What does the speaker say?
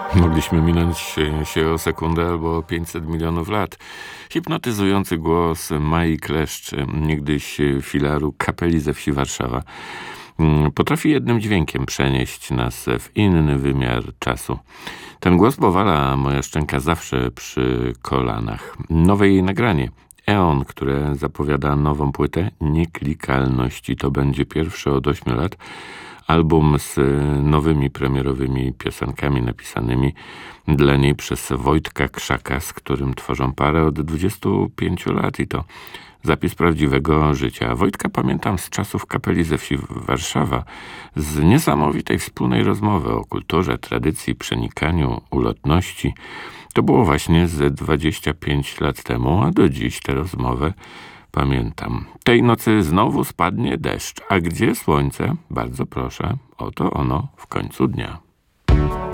Mogliśmy minąć się o sekundę albo o 500 milionów lat. Hipnotyzujący głos Mai Kleszcz, niegdyś filaru kapeli ze wsi Warszawa, potrafi jednym dźwiękiem przenieść nas w inny wymiar czasu. Ten głos powala moja szczęka zawsze przy kolanach. Nowe jej nagranie. Eon, które zapowiada nową płytę Nieklikalności. To będzie pierwszy od 8 lat album z nowymi premierowymi piosenkami napisanymi dla niej przez Wojtka Krzaka, z którym tworzą parę od 25 lat i to zapis prawdziwego życia. Wojtka pamiętam z czasów kapeli ze wsi Warszawa, z niesamowitej wspólnej rozmowy o kulturze, tradycji, przenikaniu, ulotności. To było właśnie z 25 lat temu, a do dziś tę rozmowę pamiętam. Tej nocy znowu spadnie deszcz. A gdzie słońce? Bardzo proszę. Oto ono w końcu dnia.